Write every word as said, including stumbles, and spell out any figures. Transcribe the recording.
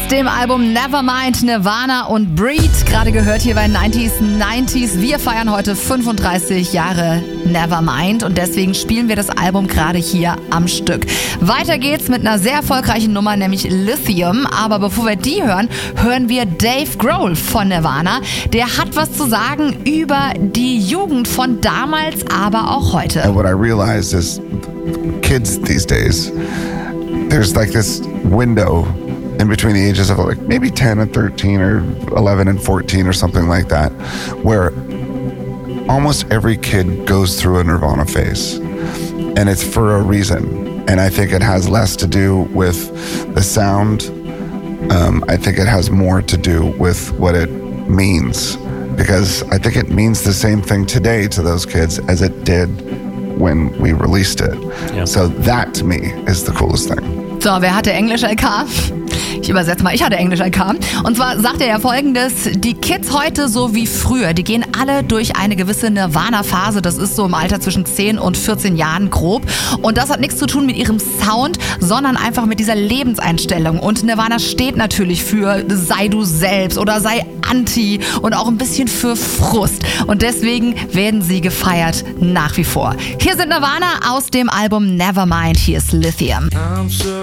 dem Album Nevermind, Nirvana und Breed. Gerade gehört hier bei neunziger neunzig. Wir feiern heute fünfunddreißig Jahre Nevermind und deswegen spielen wir das Album gerade hier am Stück. Weiter geht's mit einer sehr erfolgreichen Nummer, nämlich Lithium. Aber bevor wir die hören, hören wir Dave Grohl von Nirvana. Der hat was zu sagen über die Jugend von damals, aber auch heute. And what I realized is kids these days, there's like this window in between the ages of like maybe ten and thirteen or eleven and fourteen or something like that, where almost every kid goes through a Nirvana phase, and it's for a reason. And I think it has less to do with the sound. Um, I think it has more to do with what it means, because I think it means the same thing today to those kids as it did when we released it. Yeah. So that to me is the coolest thing. So, wer hatte Englisch-L K? Ich übersetze mal, ich hatte Englisch-L K. Und zwar sagt er ja Folgendes: Die Kids heute so wie früher, die gehen alle durch eine gewisse Nirvana-Phase. Das ist so im Alter zwischen zehn und vierzehn Jahren grob. Und das hat nichts zu tun mit ihrem Sound, sondern einfach mit dieser Lebenseinstellung. Und Nirvana steht natürlich für sei du selbst oder sei anti und auch ein bisschen für Frust. Und deswegen werden sie gefeiert nach wie vor. Hier sind Nirvana aus dem Album Nevermind. Hier ist Lithium.